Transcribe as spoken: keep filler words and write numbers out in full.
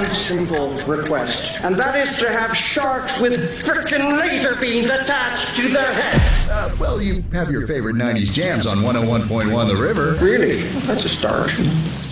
simple request, and that is to have sharks with frickin' laser beams attached to their heads. Uh, well, you have your favorite nineties jams on one oh one point one The River. Really? That's a start.